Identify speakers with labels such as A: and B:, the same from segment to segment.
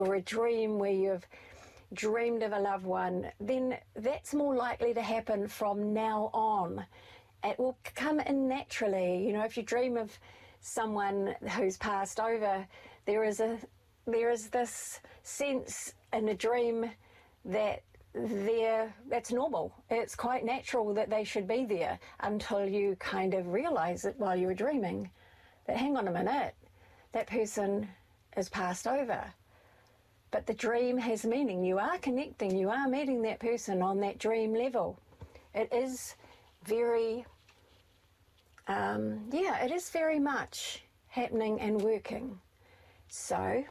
A: or a dream where you've dreamed of a loved one, then that's more likely to happen from now on. It will come in naturally. You know, if you dream of someone who's passed over, there is this sense in a dream that that's normal. It's quite natural that they should be there, until you kind of realise it while you're dreaming, that hang on a minute, that person has passed over. But the dream has meaning. You are connecting, you are meeting that person on that dream level. It is very, it is very much happening and working. So,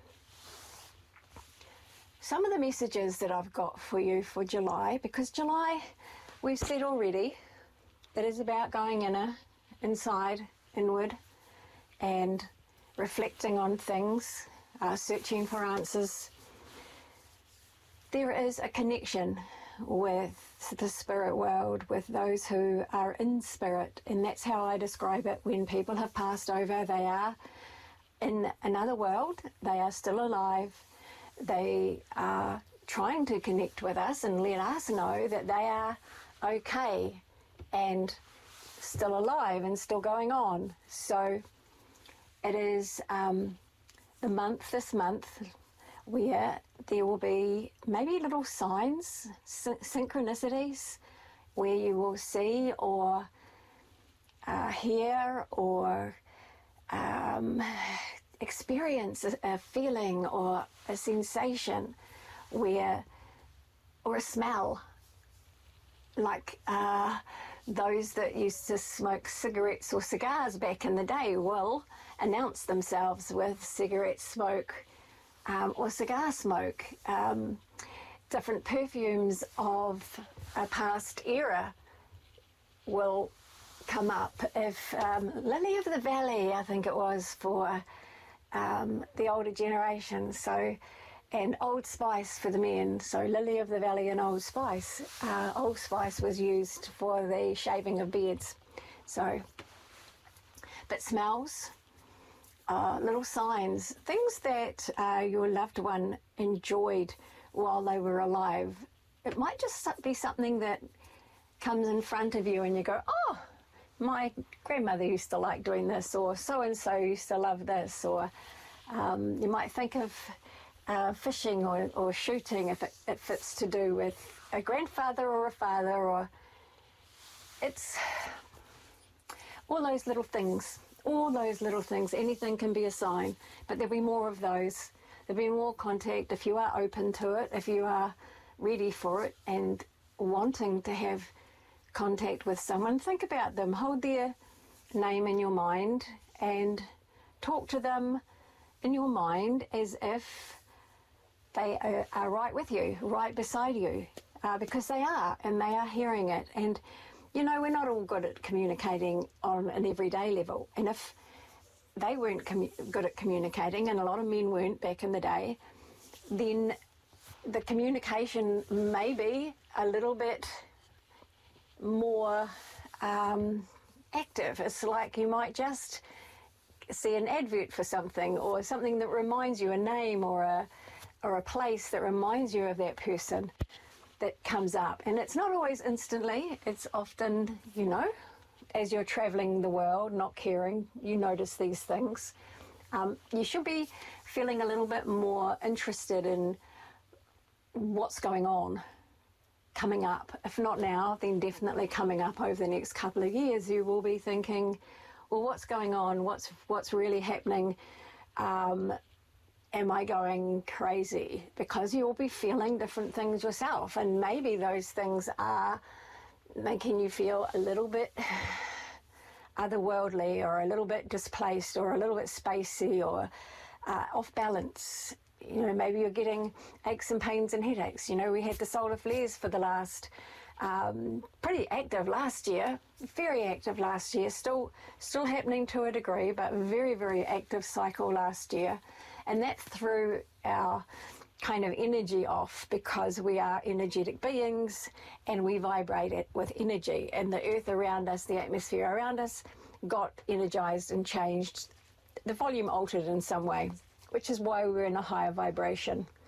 A: some of the messages that I've got for you for July, because July, we've said already, it is about going inside, inward, and reflecting on things, searching for answers. There is a connection with the spirit world, with those who are in spirit, and that's how I describe it. When people have passed over, they are in another world, they are still alive, they are trying to connect with us and let us know that they are okay and still alive and still going on. So it is this month, where there will be maybe little signs, synchronicities, where you will see or hear or experience a feeling or a sensation or a smell, like those that used to smoke cigarettes or cigars back in the day will announce themselves with cigarette smoke or cigar smoke. Different perfumes of a past era will come up. If Lily of the Valley, I think it was for the older generation, so, and Old Spice for the men. So Lily of the Valley and Old Spice. Old Spice was used for the shaving of beards. So, but smells, little signs, things that your loved one enjoyed while they were alive. It might just be something that comes in front of you and you go, oh, my grandmother used to like doing this, or so-and-so used to love this, or you might think of fishing or shooting if it fits to do with a grandfather or a father, or it's all those little things. All those little things, anything can be a sign, but there'll be more of those. There'll be more contact if you are open to it, if you are ready for it and wanting to have contact with someone. Think about them, hold their name in your mind and talk to them in your mind as if they are right with you, right beside you, because they are, and they are hearing it. And you know, we're not all good at communicating on an everyday level. And if they weren't good at communicating, and a lot of men weren't back in the day, then the communication may be a little bit more active. It's like you might just see an advert for something, or something that reminds you, a name or a place that reminds you of that person, that comes up. And it's not always instantly, it's often, you know, as you're traveling the world, not caring, you notice these things. You should be feeling a little bit more interested in what's going on coming up. If not now, then definitely coming up over the next couple of years. You will be thinking, well, what's going on? What's really happening? Am I going crazy? Because you'll be feeling different things yourself, and maybe those things are making you feel a little bit otherworldly, or a little bit displaced, or a little bit spacey, or off balance. You know, maybe you're getting aches and pains and headaches. You know, we had the solar flares for the last, pretty active last year, very active last year, still happening to a degree, but very, very active cycle last year. And that threw our kind of energy off, because we are energetic beings and we vibrate it with energy, and the earth around us, the atmosphere around us got energized and changed. The volume altered in some way. which is why we're in a higher vibration.